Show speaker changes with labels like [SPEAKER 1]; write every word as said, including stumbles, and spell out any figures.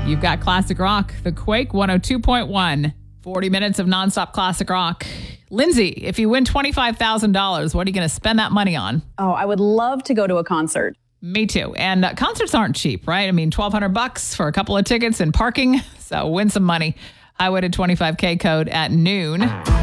[SPEAKER 1] You've got classic rock, The Quake one oh two point one. forty minutes of nonstop classic rock. Lindsay, if you win twenty-five thousand dollars, what are you going to spend that money on?
[SPEAKER 2] Oh, I would love to go to a concert.
[SPEAKER 1] Me too. And uh, concerts aren't cheap, right? I mean, twelve hundred bucks for a couple of tickets and parking. So win some money. Highway to twenty-five K code at noon.